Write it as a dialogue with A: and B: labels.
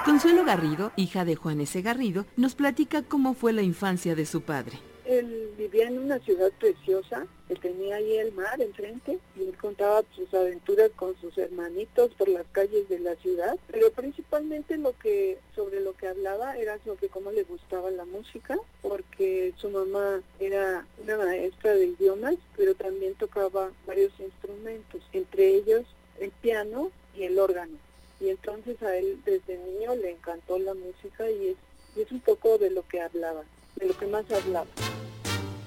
A: Consuelo Garrido, hija de Juan S. Garrido, nos platica cómo fue la infancia de su padre.
B: Él vivía en una ciudad preciosa, que tenía ahí el mar enfrente, y él contaba sus aventuras con sus hermanitos por las calles de la ciudad, pero principalmente sobre lo que hablaba era sobre cómo le gustaba la música, porque su mamá era una maestra de idiomas, pero también tocaba varios instrumentos, entre ellos el piano y el órgano. Y entonces a él desde niño le encantó la música y es un poco de lo que hablaba, de lo que más hablaba.